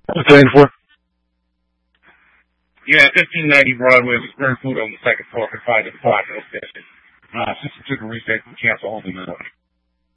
What's the name for? Yeah, 1590 Broadway with Square Food on the second floor, confined to the Platinum Station. System took a reset and cancel holding the